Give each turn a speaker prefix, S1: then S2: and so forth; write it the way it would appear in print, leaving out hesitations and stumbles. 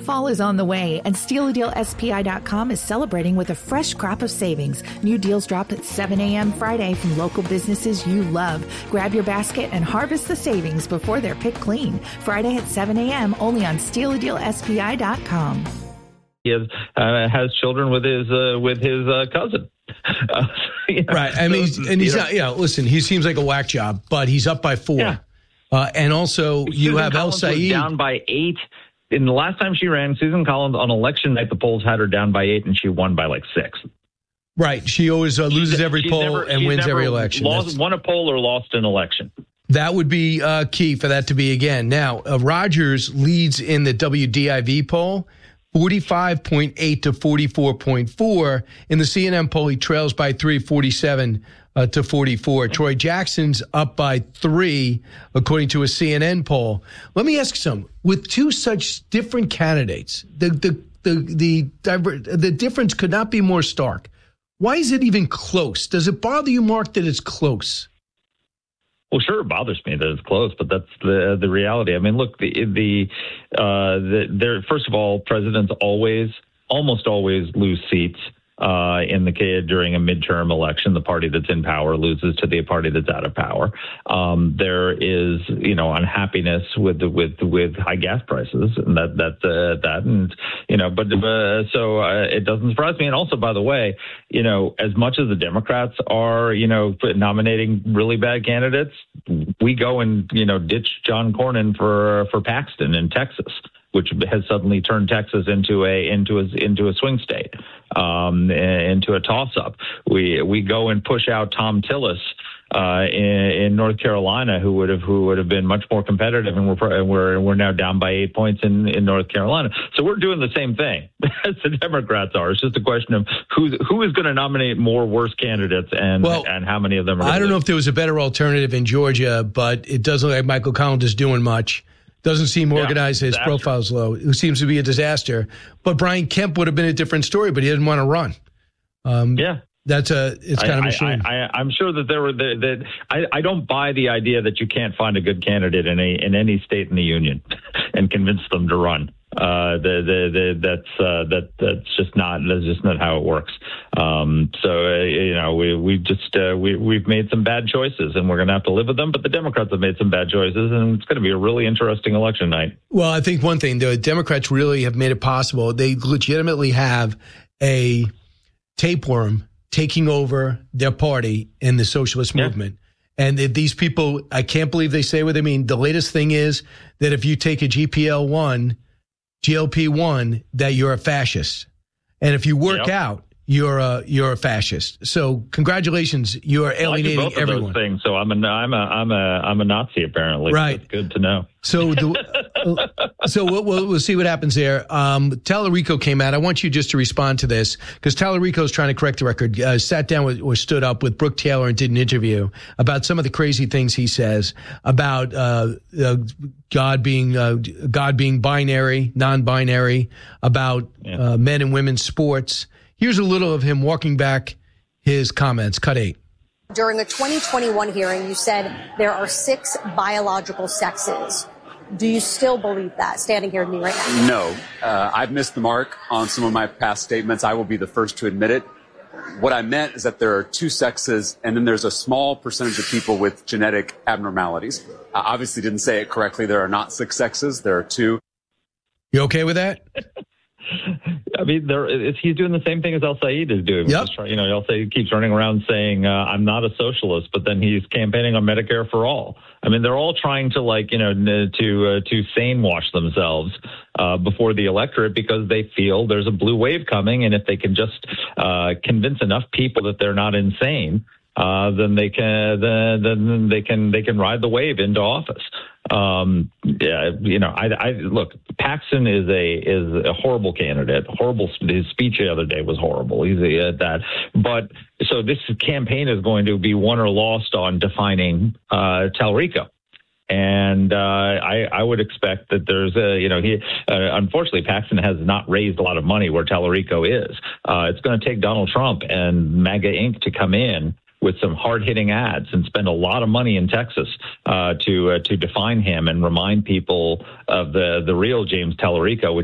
S1: Fall is on the way, and SteelADealSPI.com is celebrating with a fresh crop of savings. New deals drop at 7 a.m. Friday from local businesses you love. Grab your basket and harvest the savings before they're picked clean. Friday at 7 a.m. only on SteelADealSPI.com.
S2: He has children with his cousin.
S3: Right. I mean, he's not. Yeah. Listen, he seems like a whack job, but he's up by 4. Yeah. And also, you have El Said
S2: down by 8. In the last time she ran, Susan Collins on election night, the polls had her down by 8, and she won by like 6.
S3: Right. She always loses every poll and wins every election.
S2: Won a poll or lost an election.
S3: That would be key for that to be again. Now, Rogers leads in the WDIV poll, 45.8 to 44.4. In the CNN poll, he trails by 3, 47 to 44. Troy Jackson's up by 3, according to a CNN poll. Let me ask you something. With two such different candidates, the difference could not be more stark. Why is it even close? Does it bother you, Mark, that it's close?
S2: Well, sure, it bothers me that it's close, but that's the reality. I mean, look, first of all, presidents almost always lose seats during a midterm election. The party that's in power loses to the party that's out of power. There is, unhappiness with high gas prices, and so it doesn't surprise me. And also, by the way, as much as the Democrats are, nominating really bad candidates, we go and ditch John Cornyn for Paxton in Texas, which has suddenly turned Texas into a swing state, into a toss-up. We go and push out Tom Tillis in North Carolina, who would have been much more competitive, and we're now down by 8 points in North Carolina. So we're doing the same thing as the Democrats are. It's just a question of who is going to nominate more worse candidates and how many of them are.
S3: I don't know if there was a better alternative in Georgia, but it doesn't look like Michael Collins is doing much. Doesn't seem organized. His profile's low. It seems to be a disaster. But Brian Kemp would have been a different story, but he didn't want to run. It's kind of a shame.
S2: I'm sure that I don't buy the idea that you can't find a good candidate in any state in the union and convince them to run. That's just not how it works. We've made some bad choices, and we're going to have to live with them. But the Democrats have made some bad choices, and it's going to be a really interesting election night.
S3: Well, I think one thing, the Democrats really have made it possible. They legitimately have a tapeworm taking over their party in the socialist movement. And these people, I can't believe they say what they mean. The latest thing is that if you take a GLP-1, that you're a fascist. And if you work out, you're a fascist. So congratulations, you are alienating
S2: both
S3: everyone.
S2: Of those things. So I'm a Nazi apparently.
S3: Right.
S2: That's good to know.
S3: So we'll see what happens there. Tallarico came out. I want you just to respond to this because Tallarico is trying to correct the record. Sat down or stood up with Brooke Taylor and did an interview about some of the crazy things he says about God being binary, non-binary, about men and women's sports. Here's a little of him walking back his comments. Cut 8.
S4: During a 2021 hearing, you said there are 6 biological sexes. Do you still believe that, standing here with me right now?
S5: No. I've missed the mark on some of my past statements. I will be the first to admit it. What I meant is that there are 2 sexes, and then there's a small percentage of people with genetic abnormalities. I obviously didn't say it correctly. There are not 6 sexes. There are 2.
S3: You okay with that?
S2: I mean, he's doing the same thing as El Said is doing.
S3: Yep.
S2: El Said keeps running around saying, I'm not a socialist, but then he's campaigning on Medicare for all. I mean, they're all trying to to sane wash themselves before the electorate because they feel there's a blue wave coming. And if they can just convince enough people that they're not insane, then they can ride the wave into office. Look, Paxton is a horrible candidate. His speech the other day was horrible. He's but so this campaign is going to be won or lost on defining Tallarico. And I would expect that there's unfortunately, Paxton has not raised a lot of money where Tallarico is. It's going to take Donald Trump and MAGA Inc. to come in with some hard-hitting ads and spend a lot of money in Texas to define him and remind people of the real James Tallarico, which